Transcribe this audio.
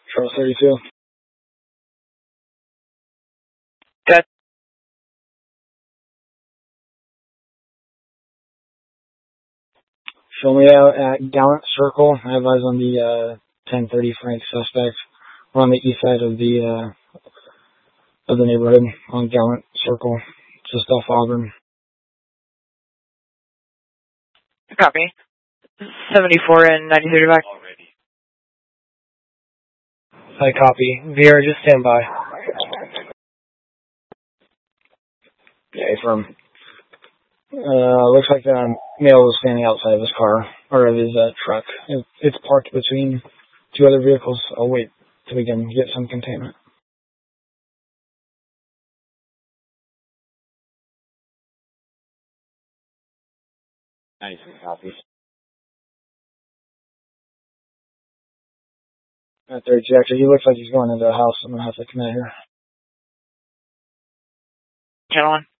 Charles 32. Good. Show me out at Gallant Circle. I have eyes on the 1030 Frank suspect. We're on the east side of the neighborhood on Gallant Circle, just off Auburn. Copy. 74 and 93 back. I copy. VR, just stand by. Yeah, affirm. Looks like the male was standing outside of his car, or of his truck. It's parked between two other vehicles. I'll wait till we can get some containment. Nice, copy. That third Jacker, he looks like he's going into a house. I'm going to have to come out here. Channel 1.